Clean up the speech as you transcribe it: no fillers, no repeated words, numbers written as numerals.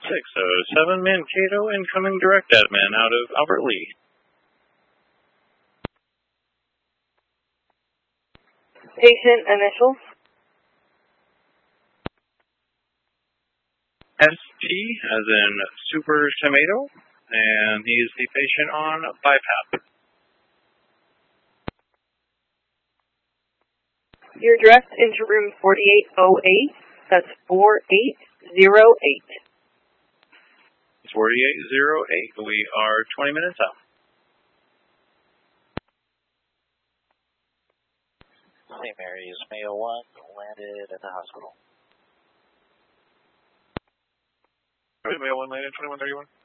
607 Mankato, incoming direct admin out of Albert Lee. Patient initials. SP, as in Super Tomato, and he is the patient on BiPAP. You're direct into room 4808. That's 4808. 4808. We are 20 minutes out. St. Mary's, Mayo 1, landed at the hospital. Mayo 1 landed, 2131.